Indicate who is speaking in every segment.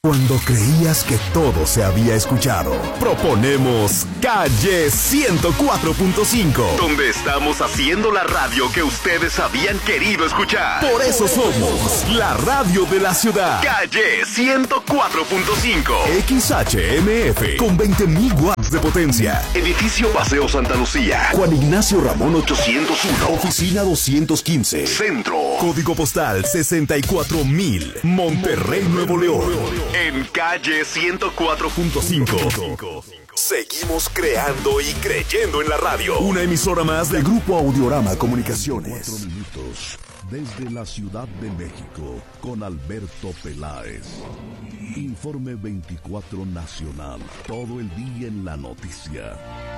Speaker 1: Cuando creías que todo se había escuchado, proponemos Calle 104.5, donde estamos haciendo la radio que ustedes habían querido escuchar. Por eso somos la radio de la ciudad. Calle 104.5, XHMF, con 20.000 watts de potencia. Edificio Paseo Santa Lucía, Juan Ignacio Ramón 801, oficina 215, Centro. Código postal 64,000, Monterrey, Nuevo León. En Calle 104.5. Seguimos creando y creyendo en la radio. Una emisora más del Grupo Audiorama Comunicaciones.
Speaker 2: 4 minutos desde la Ciudad de México con Alberto Peláez. Informe 24 Nacional. Todo el día en la noticia.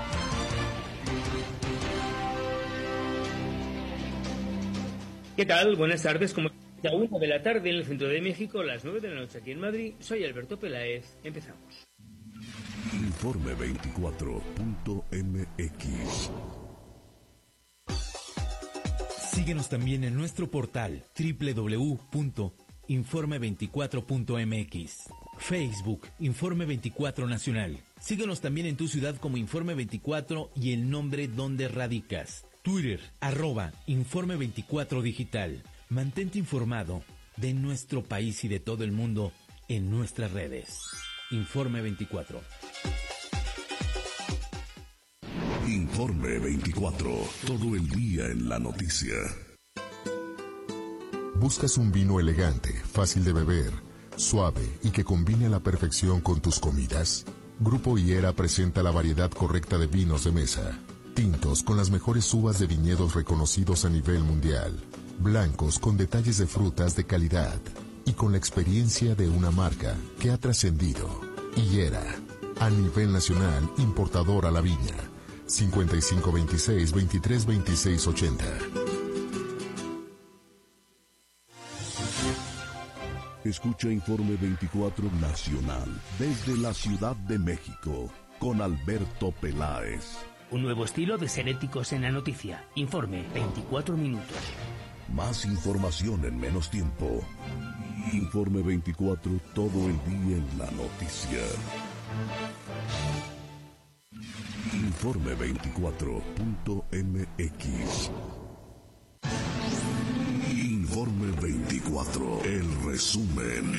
Speaker 3: ¿Qué tal? Buenas tardes. Como a 1 de la tarde en el centro de México, las 9 de la noche aquí en Madrid, soy Alberto Peláez. Empezamos.
Speaker 2: Informe 24.mx.
Speaker 4: Síguenos también en nuestro portal www.informe24.mx. Facebook, Informe 24 Nacional. Síguenos también en tu ciudad como Informe 24 y el nombre donde radicas. Twitter, @Informe 24 Digital. Mantente informado de nuestro país y de todo el mundo en nuestras redes. Informe 24.
Speaker 2: Informe 24. Todo el día en la noticia.
Speaker 5: ¿Buscas un vino elegante, fácil de beber, suave y que combine a la perfección con tus comidas? Grupo Higuera presenta la variedad correcta de vinos de mesa. Tintos con las mejores uvas de viñedos reconocidos a nivel mundial. Blancos con detalles de frutas de calidad y con la experiencia de una marca que ha trascendido. Higuera, a nivel nacional, importador a la viña. 5526-232680.
Speaker 2: Escucha Informe 24 Nacional desde la Ciudad de México con Alberto Peláez.
Speaker 3: Un nuevo estilo de ser éticos en la noticia. Informe 24 minutos.
Speaker 2: Más información en menos tiempo. Informe 24, todo el día en la noticia. Informe 24.mx. Informe 24, el resumen.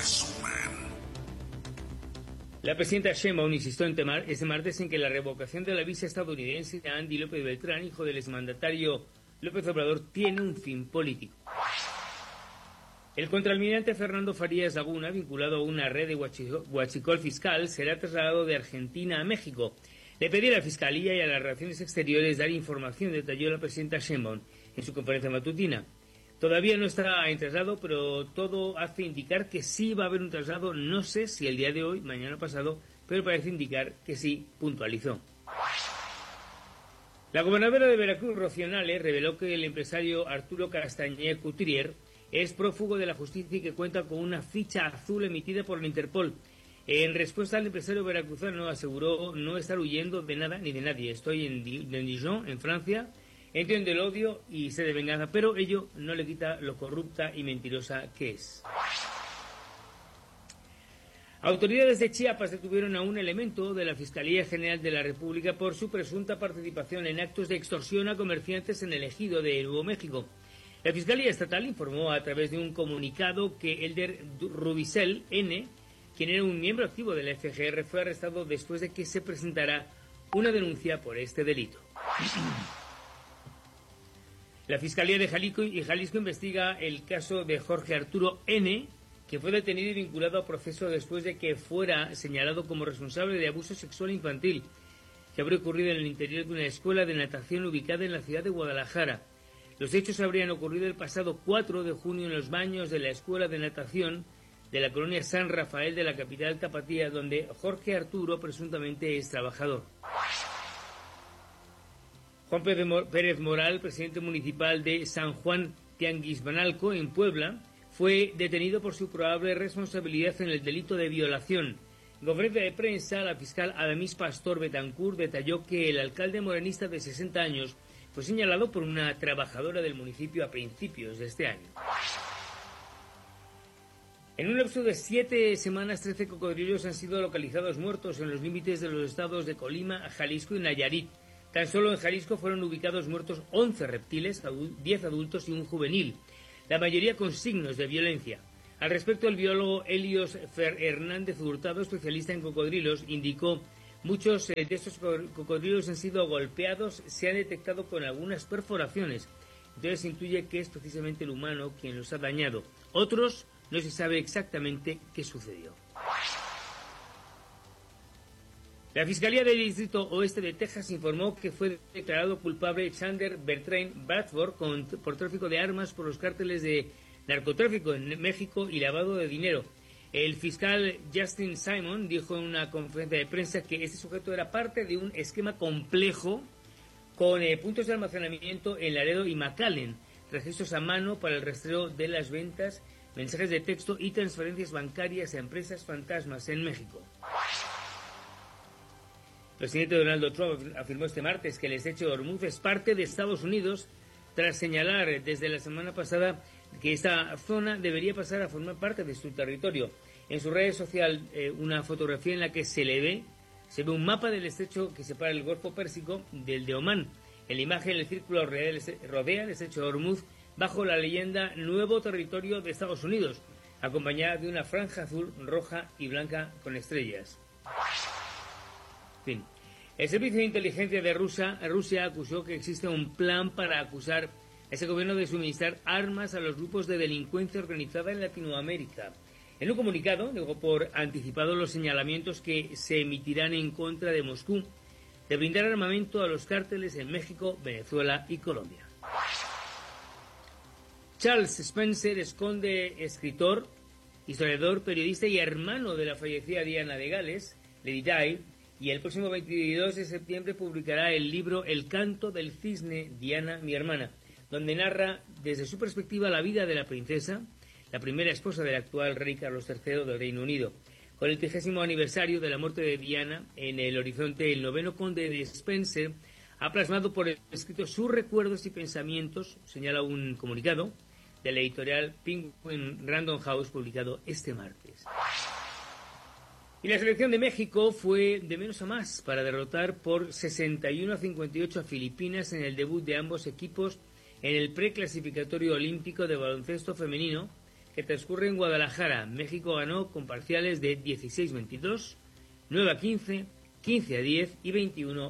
Speaker 3: La presidenta Sheinbaum insistió este martes en que la revocación de la visa estadounidense de Andy López Beltrán, hijo del exmandatario López Obrador, tiene un fin político. El contraalmirante Fernando Farías Laguna, vinculado a una red de huachicol fiscal, será trasladado de Argentina a México. Le pedí a la Fiscalía y a las Relaciones Exteriores dar información, detalló la presidenta Sheinbaum en su conferencia matutina. Todavía no está en traslado, pero todo hace indicar que sí va a haber un traslado. No sé si el día de hoy, mañana pasado, pero parece indicar que sí, puntualizó. La gobernadora de Veracruz, Rocío Nale, reveló que el empresario Arturo Castañé Couturier es prófugo de la justicia y que cuenta con una ficha azul emitida por la Interpol. En respuesta, el empresario veracruzano aseguró no estar huyendo de nada ni de nadie. Estoy en Dijon, en Francia. Entiendo el odio y sed de venganza, pero ello no le quita lo corrupta y mentirosa que es. Autoridades de Chiapas detuvieron a un elemento de la Fiscalía General de la República por su presunta participación en actos de extorsión a comerciantes en el ejido de Nuevo México. La Fiscalía Estatal informó a través de un comunicado que Elder Rubicel N., quien era un miembro activo de la FGR, fue arrestado después de que se presentara una denuncia por este delito. La Fiscalía de Jalisco investiga el caso de Jorge Arturo N., que fue detenido y vinculado a proceso después de que fuera señalado como responsable de abuso sexual infantil, que habría ocurrido en el interior de una escuela de natación ubicada en la ciudad de Guadalajara. Los hechos habrían ocurrido el pasado 4 de junio en los baños de la escuela de natación de la colonia San Rafael de la capital tapatía, donde Jorge Arturo presuntamente es trabajador. Juan Pérez Moral, presidente municipal de San Juan Tianguisbanalco, en Puebla, fue detenido por su probable responsabilidad en el delito de violación. En conferencia de prensa, la fiscal Adamis Pastor Betancourt detalló que el alcalde morenista de 60 años fue señalado por una trabajadora del municipio a principios de este año. En un lapso de 7 semanas, 13 cocodrilos han sido localizados muertos en los límites de los estados de Colima, Jalisco y Nayarit. Tan solo en Jalisco fueron ubicados muertos 11 reptiles, 10 adultos y un juvenil, la mayoría con signos de violencia. Al respecto, el biólogo Helios Hernández Hurtado, especialista en cocodrilos, indicó: muchos de estos cocodrilos han sido golpeados, se han detectado con algunas perforaciones. Entonces se intuye que es precisamente el humano quien los ha dañado. Otros no se sabe exactamente qué sucedió. La Fiscalía del Distrito Oeste de Texas informó que fue declarado culpable Chandler Bertrand Bradford por tráfico de armas por los cárteles de narcotráfico en México y lavado de dinero. El fiscal Justin Simon dijo en una conferencia de prensa que este sujeto era parte de un esquema complejo con puntos de almacenamiento en Laredo y McAllen, registros a mano para el rastreo de las ventas, mensajes de texto y transferencias bancarias a empresas fantasmas en México. El presidente Donald Trump afirmó este martes que el estrecho de Hormuz es parte de Estados Unidos, tras señalar desde la semana pasada que esta zona debería pasar a formar parte de su territorio. En su red social, una fotografía en la que se ve un mapa del estrecho que separa el Golfo Pérsico del de Omán. En la imagen, el círculo rodea el estrecho de Hormuz bajo la leyenda Nuevo Territorio de Estados Unidos, acompañada de una franja azul, roja y blanca con estrellas. Fin. El Servicio de Inteligencia de Rusia acusó que existe un plan para acusar a ese gobierno de suministrar armas a los grupos de delincuencia organizada en Latinoamérica. En un comunicado, negó por anticipado los señalamientos que se emitirán en contra de Moscú de brindar armamento a los cárteles en México, Venezuela y Colombia. Charles Spencer Conde, escritor, historiador, periodista y hermano de la fallecida Diana de Gales, Lady Di, y el próximo 22 de septiembre publicará el libro El canto del cisne, Diana, mi hermana, donde narra desde su perspectiva la vida de la princesa, la primera esposa del actual rey Carlos III del Reino Unido. Con el 30º aniversario de la muerte de Diana en el horizonte, el 9º conde de Spencer ha plasmado por escrito sus recuerdos y pensamientos, señala un comunicado de la editorial Penguin Random House publicado este martes. Y la selección de México fue de menos a más para derrotar por 61-58 a Filipinas en el debut de ambos equipos en el preclasificatorio olímpico de baloncesto femenino que transcurre en Guadalajara. México ganó con parciales de 16-22, 9-15, 15-10 y 21-11.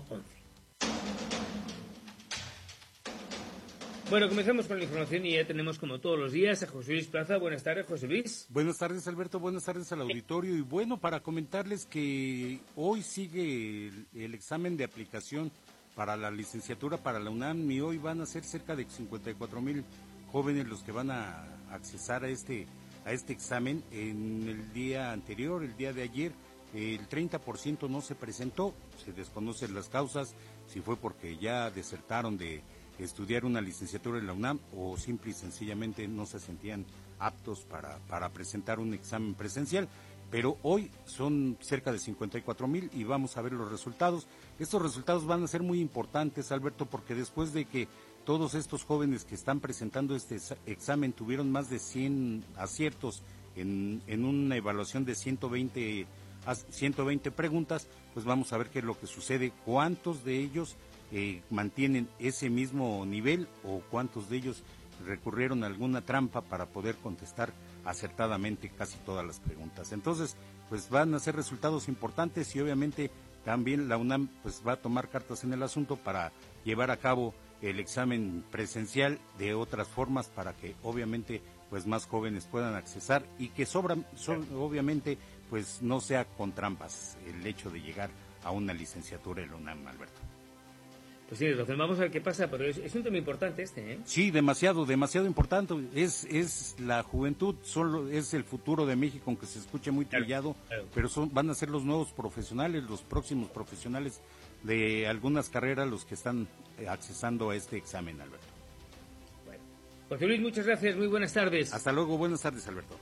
Speaker 3: Bueno, comenzamos con la información y ya tenemos como todos los días a José Luis Plaza. Buenas tardes, José Luis.
Speaker 6: Buenas tardes, Alberto. Buenas tardes al auditorio. Y bueno, para comentarles que hoy sigue el examen de aplicación para la licenciatura para la UNAM y hoy van a ser cerca de 54,000 jóvenes los que van a accesar a este examen. En el día anterior, el día de ayer, el 30% no se presentó, se desconocen las causas, si fue porque ya desertaron de estudiar una licenciatura en la UNAM o simple y sencillamente no se sentían aptos para presentar un examen presencial. Pero hoy son cerca de 54,000 y vamos a ver los resultados. Estos resultados van a ser muy importantes, Alberto, porque después de que todos estos jóvenes que están presentando este examen tuvieron más de 100 aciertos en una evaluación de 120 preguntas, pues vamos a ver qué es lo que sucede, cuántos de ellos mantienen ese mismo nivel o cuántos de ellos recurrieron a alguna trampa para poder contestar acertadamente casi todas las preguntas. Entonces, pues van a ser resultados importantes y obviamente también la UNAM pues va a tomar cartas en el asunto para llevar a cabo el examen presencial de otras formas para que obviamente pues más jóvenes puedan accesar y que obviamente pues no sea con trampas el hecho de llegar a una licenciatura en la UNAM, Alberto.
Speaker 3: Pues sí, vamos a ver qué pasa, pero es un tema importante este, ¿eh?
Speaker 6: Sí, demasiado importante. Es la juventud, es el futuro de México, aunque se escuche muy trillado, claro. Pero van a ser los nuevos profesionales, los próximos profesionales de algunas carreras los que están accesando a este examen, Alberto.
Speaker 3: Bueno, José Luis, muchas gracias, muy buenas tardes.
Speaker 6: Hasta luego, buenas tardes, Alberto.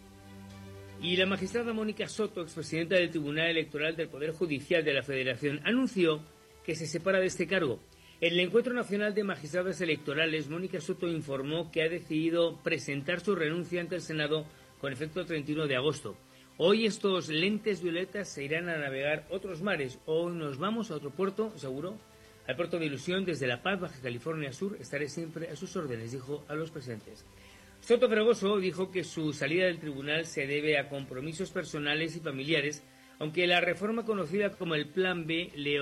Speaker 3: Y la magistrada Mónica Soto, expresidenta del Tribunal Electoral del Poder Judicial de la Federación, anunció que se separa de este cargo. En el Encuentro Nacional de Magistradas Electorales, Mónica Soto informó que ha decidido presentar su renuncia ante el Senado con efecto 31 de agosto. Hoy estos lentes violetas se irán a navegar otros mares. Hoy nos vamos a otro puerto, seguro, al puerto de Ilusión desde La Paz, Baja California Sur. Estaré siempre a sus órdenes, dijo a los presentes. Soto Fregoso dijo que su salida del tribunal se debe a compromisos personales y familiares, aunque la reforma conocida como el Plan B le